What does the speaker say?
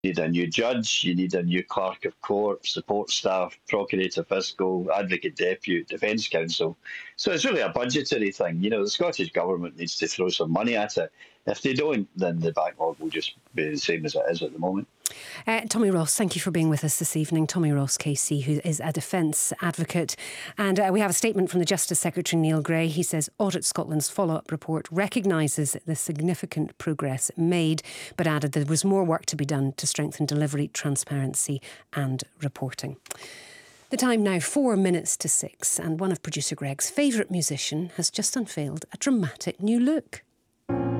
You need a new judge, you need a new clerk of court, support staff, procurator fiscal, advocate depute, defence counsel. So it's really a budgetary thing. The Scottish Government needs to throw some money at it. If they don't, then the backlog will just be the same as it is at the moment. Tommy Ross, thank you for being with us this evening. Tommy Ross, KC, who is a defence advocate. And we have a statement from the Justice Secretary, Neil Gray. He says Audit Scotland's follow-up report recognises the significant progress made, but added there was more work to be done to strengthen delivery, transparency and reporting. The time now, 4 minutes to 6, and one of producer Greg's favourite musician has just unveiled a dramatic new look.